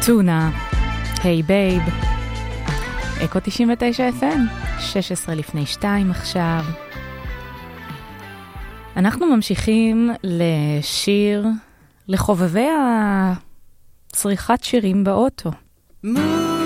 טונה, היי בייב, אקו 99 FM, 16 לפני 2 עכשיו. אנחנו ממשיכים לשיר לחובבי הצריכת שירים באוטו.